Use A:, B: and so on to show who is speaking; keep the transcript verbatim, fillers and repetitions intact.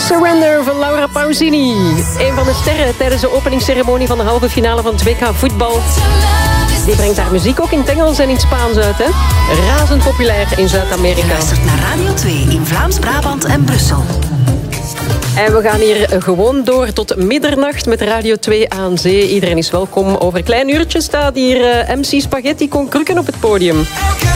A: Surrender van Laura Pausini. Een van de sterren tijdens de openingsceremonie van de halve finale van het W K voetbal. Die brengt haar muziek ook in het Engels en in het Spaans uit. Hè? Razend populair in Zuid-Amerika.
B: Je luistert naar Radio twee in Vlaams-Brabant en Brussel.
A: En we gaan hier gewoon door tot middernacht met Radio twee aan zee. Iedereen is welkom. Over een klein uurtje staat hier M C Spaghetti Con Krukken op het podium.